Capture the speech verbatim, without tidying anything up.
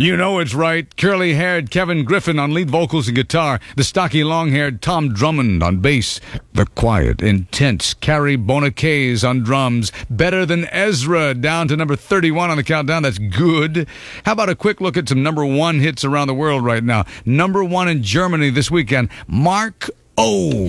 You know it's right. Curly-haired Kevin Griffin on lead vocals and guitar. The stocky, long-haired Tom Drummond on bass. The quiet, intense Carrie Bonacaze on drums. Better Than Ezra, down to number thirty-one on the countdown. That's good. How about a quick look at some number one hits around the world right now? Number one in Germany this weekend, Mark O.